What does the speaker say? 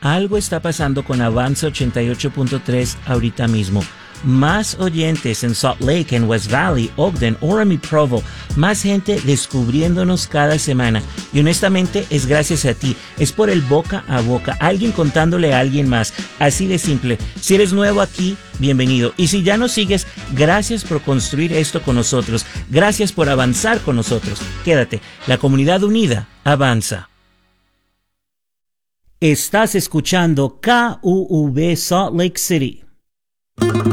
algo está pasando con Avanza 88.3 ahorita mismo. Más oyentes en Salt Lake, en West Valley, Ogden, Orem y Provo. Más gente descubriéndonos cada semana. Y honestamente es gracias a ti. Es por el boca a boca. Alguien contándole a alguien más. Así de simple. Si eres nuevo aquí, bienvenido. Y si ya nos sigues, gracias por construir esto con nosotros. Gracias por avanzar con nosotros. Quédate. La comunidad unida avanza. Estás escuchando KUUB Salt Lake City.